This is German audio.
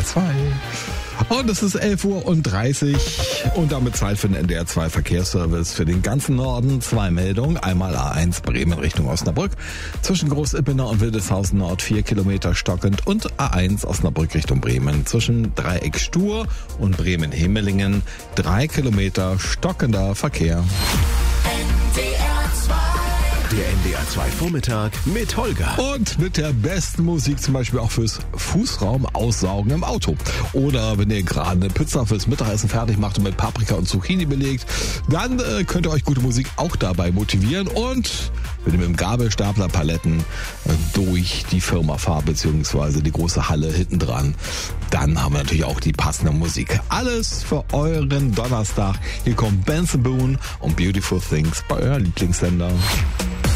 2. Und es ist 11:30 Uhr und damit Zeit für den NDR 2 Verkehrsservice für den ganzen Norden. 2 Meldungen. Einmal A1 Bremen Richtung Osnabrück. Zwischen Groß-Ippener und Wildeshausen Nord 4 Kilometer stockend und A1 Osnabrück Richtung Bremen. Zwischen Dreieck Stur und Bremen-Hemelingen 3 Kilometer stockender Verkehr. Der NDR 2 Vormittag mit Holger. Und mit der besten Musik zum Beispiel auch fürs Fußraum-Aussaugen im Auto. Oder wenn ihr gerade eine Pizza fürs Mittagessen fertig macht und mit Paprika und Zucchini belegt, dann könnt ihr euch gute Musik auch dabei motivieren. Und wenn ihr mit dem Gabelstapler Paletten durch die Firma fahrt, beziehungsweise die große Halle hinten dran, dann haben wir natürlich auch die passende Musik. Alles für euren Donnerstag. Hier kommt Benson Boone und Beautiful Things bei eurem Lieblingssender.